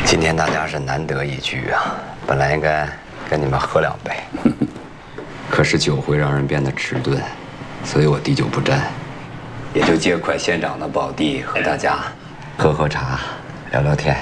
今天大家是难得一聚啊，本来应该跟你们喝2杯，可是酒会让人变得迟钝，所以我滴酒不沾，也就借快县长的宝地和大家喝喝茶，聊聊天。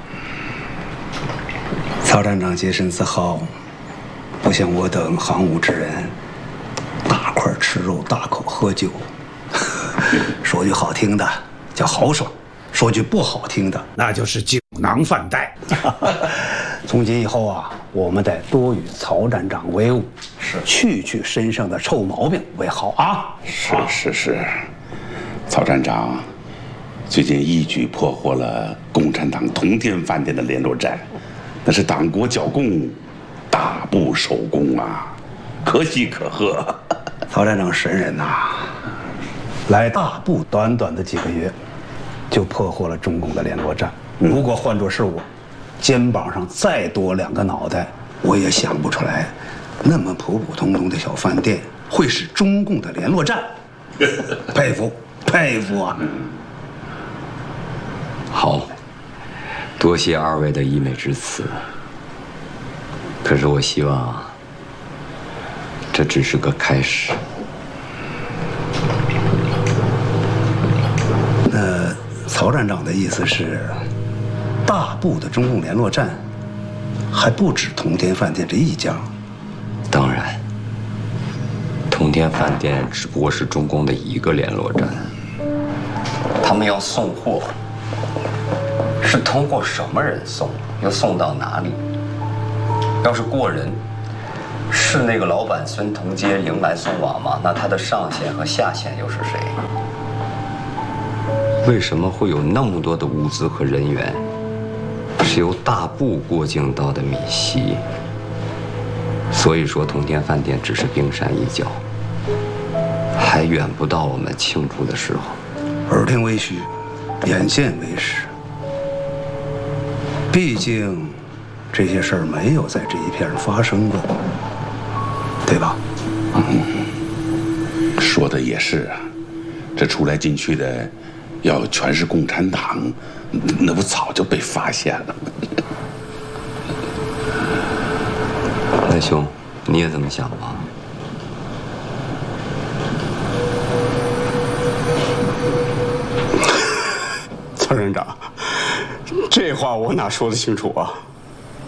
曹站长洁身自好，不像我等行伍之人，大块吃肉，大口喝酒。说句好听的叫豪爽，说句不好听的那就是酒囊饭袋。从今以后啊，我们得多与曹站长为伍，去身上的臭毛病为好啊！ 是，曹站长最近一举破获了共产党同天饭店的联络站，那是党国剿共大步首功啊，可喜可贺。 曹站长神人呐，来大步短短的几个月，就破获了中共的联络站。如果换作是我，肩膀上再多2个脑袋，我也想不出来，那么普普通通的小饭店会是中共的联络站。佩服啊！ 好，多谢2位的溢美之词。可是我希望，这只是个开始。 那曹站长的意思是，大部的中共联络站还不止同天饭店这一家？ 当然，同天饭店只不过是中共的一个联络站。他们要送货，是通过什么人送？要送到哪里？要是过人，是那个老板孙同街迎来送往吗？那他的上线和下线又是谁？为什么会有那么多的物资和人员是由大部过境到的闽西？所以说，同天饭店只是冰山一角，还远不到我们庆祝的时候。 耳听为虚，眼见为实。毕竟，这些事儿没有在这一片发生过，对吧？ 说的也是啊，这出来进去的，要全是共产党，那不早就被发现了吗？ 那兄，你也这么想吗？ 曹站长，这话我哪说得清楚啊？